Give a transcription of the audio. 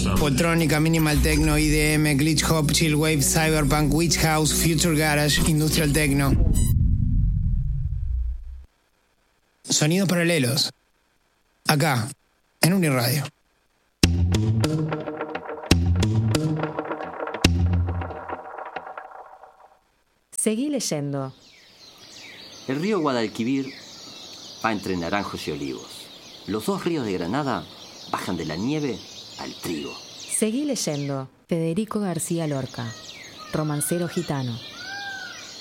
Poltrónica, Minimal Techno, IDM, Glitch Hop, Chill Wave, Cyberpunk, Witch House, Future Garage, Industrial Techno. Sonidos paralelos. Acá, en Uniradio. Seguí leyendo. El río Guadalquivir va entre naranjos y olivos. Los dos ríos de Granada bajan de la nieve al trigo. Seguí leyendo. Federico García Lorca, romancero gitano.